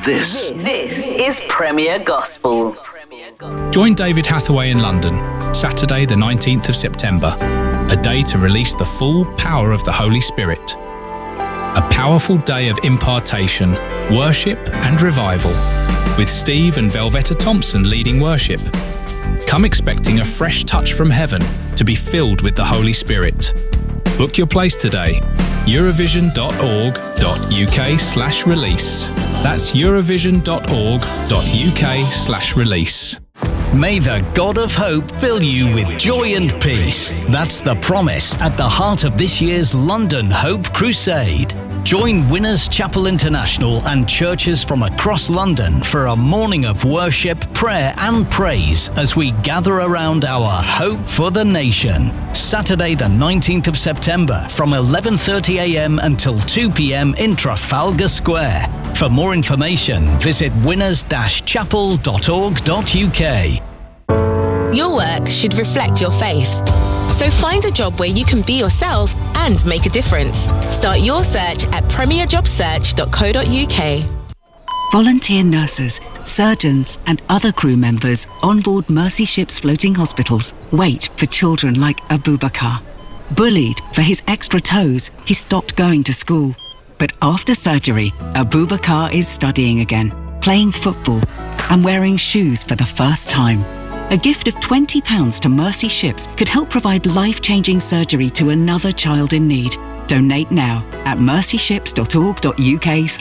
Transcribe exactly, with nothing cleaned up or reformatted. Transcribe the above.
This, this is Premier Gospel. Join David Hathaway in London, Saturday the nineteenth of September, a day to release the full power of the Holy Spirit. A powerful day of impartation, worship and revival, with Steve and Velvetta Thompson leading worship. Come expecting a fresh touch from heaven to be filled with the Holy Spirit. Book your place today. Eurovision.org.uk slash release. That's Eurovision.org.uk slash release. May the God of Hope fill you with joy and peace. That's the promise at the heart of this year's London Hope Crusade. Join Winners Chapel International and churches from across London for a morning of worship, prayer and praise as we gather around our hope for the nation. Saturday the nineteenth of September from eleven thirty a m until two p m in Trafalgar Square. For more information, visit winners dash chapel dot org dot u k. Your work should reflect your faith. So find a job where you can be yourself and make a difference. Start your search at premier job search dot co dot u k. Volunteer nurses, surgeons and other crew members on board Mercy Ships floating hospitals wait for children like Abubakar. Bullied for his extra toes, he stopped going to school. But after surgery, Abubakar is studying again, playing football and wearing shoes for the first time. A gift of twenty pounds to Mercy Ships could help provide life-changing surgery to another child in need. Donate now at mercy ships dot org dot u k.